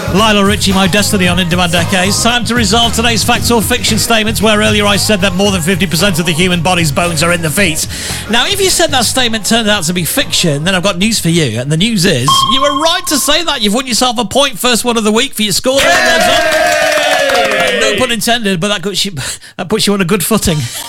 Lionel Richie, My Destiny on In Demand Decades. Time to resolve today's facts or fiction statements, where earlier I said that more than 50% of the human body's bones are in the feet. Now, if you said that statement turned out to be fiction, then I've got news for you. And the news is, you were right to say that. You've won yourself a point. First one of the week for your score. No pun intended, but that puts you on a good footing.